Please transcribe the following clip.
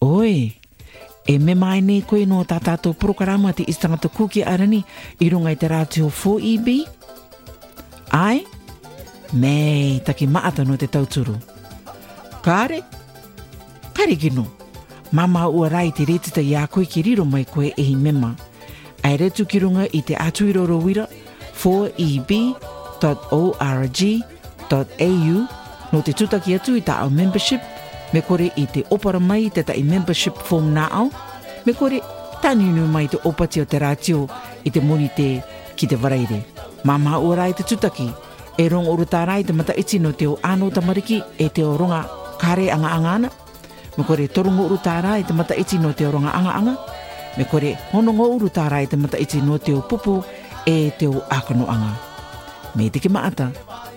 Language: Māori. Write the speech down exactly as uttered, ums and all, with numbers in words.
Oi, e me mai nei koe no tā tātou prokarama te istangata kuki arani i runga i te rātio four E B? Ai? Mei, taki maata no te tauturu. Kāre? Kare kino. Mama ua rai te retita i a koe ki riro mai koe e hi mema. Ai retu ki runga i te atuiroro wira four E B dot org dot A U no te tutaki atu i ta au membership me kore i te opara mai te ta i membership form na au me kore taninu mai te opati o te rātio i te moni te ki te waraire. Mama ua rai te tutaki e rong oru tā rai te mata iti no te o ano tamariki e te o ronga kare anga anga ana me kore torungo uru tā rai te mata iti no te o ronga anga anga me kore honongo uru tā rai te mata iti no te o pupu e te o akano anga. Me te ki maata,